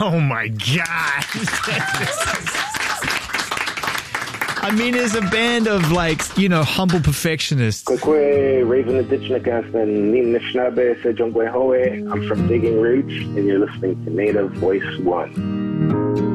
Oh, my God. I mean, there's a band of, humble perfectionists. I'm from Digging Roots, and you're listening to Native Voice One.